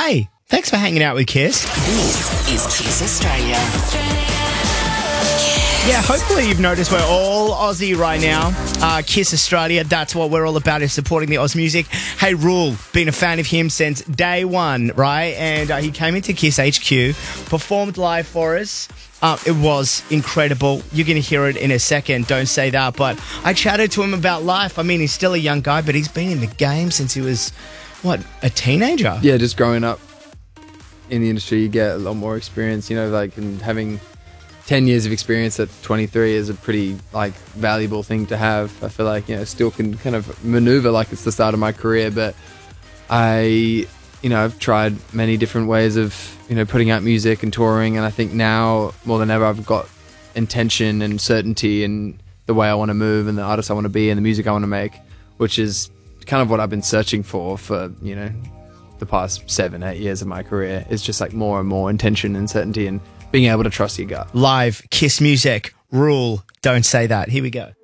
Hey, thanks for hanging out with Kiss. This is Kiss Australia. Yeah, hopefully you've noticed we're all Aussie right now. Kiss Australia, that's what we're all about, is supporting the Oz music. Hey, Rule, been a fan of him since day one, right? And he came into Kiss HQ, performed live for us. It was incredible. You're going to hear it in a second, don't say that. But I chatted to him about life. I mean, he's still a young guy, but he's been in the game since he was, a teenager? Yeah, just growing up in the industry, you get a lot more experience, and having 10 years of experience at 23 is a pretty valuable thing to have. I feel like still can kind of maneuver like it's the start of my career, but I've tried many different ways of putting out music and touring, and I think now more than ever I've got intention and certainty in the way I want to move and the artist I want to be and the music I want to make, which is kind of what I've been searching for the past 7-8 years of my career. Is just more and more intention and certainty and being able to trust your gut. Live Kiss music. Rule, don't say that. Here we go.